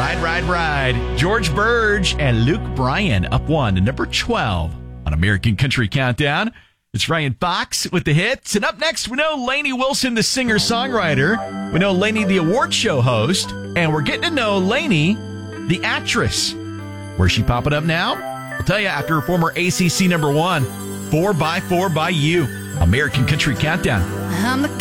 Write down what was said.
Ride. George Burge and Luke Bryan up 1 to number 12 on American Country Countdown. It's Ryan Fox with the hits. And up next, we know Lainey Wilson, the singer-songwriter. We know Lainey, the award show host. And we're getting to know Lainey, the actress. Where's she popping up now? I'll tell you after her former ACC number 1, 4x4 by You. American Country Countdown. I'm the